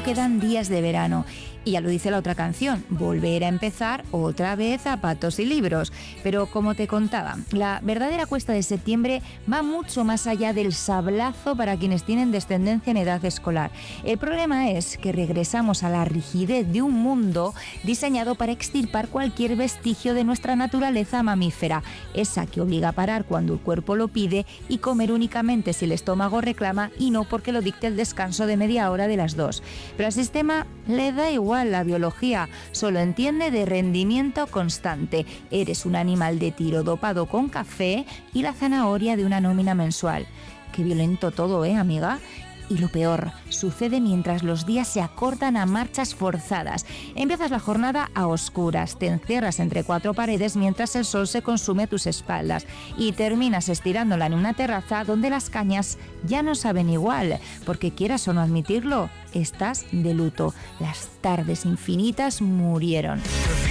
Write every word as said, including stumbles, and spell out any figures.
quedan días de verano. Y ya lo dice la otra canción, volver a empezar otra vez zapatos y libros. Pero como te contaba, la verdadera cuesta de septiembre va mucho más allá del sablazo para quienes tienen descendencia en edad escolar. El problema es que regresamos a la rigidez de un mundo diseñado para extirpar cualquier vestigio de nuestra naturaleza mamífera, esa que obliga a parar cuando el cuerpo lo pide y comer únicamente si el estómago reclama y no porque lo dicte el descanso de media hora de las dos. Pero al sistema le da igual la biología, solo entiende de rendimiento constante. Eres un animal de tiro dopado con café y la zanahoria de una nómina mensual. Qué violento todo, ¿eh, amiga? Y lo peor, sucede mientras los días se acortan a marchas forzadas. Empiezas la jornada a oscuras, te encierras entre cuatro paredes mientras el sol se consume a tus espaldas y terminas estirándola en una terraza donde las cañas ya no saben igual, porque quieras o no admitirlo, estás de luto. Las tardes infinitas murieron.